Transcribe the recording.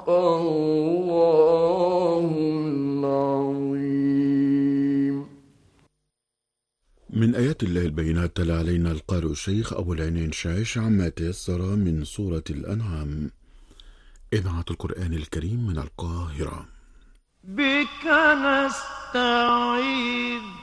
الله العظيم. من آيات الله البينات تلا علينا القارئ الشيخ أبو العينين شايش عما تيسر من سورة الأنعام. إذاعة القرآن الكريم من القاهرة. بك نستعيذ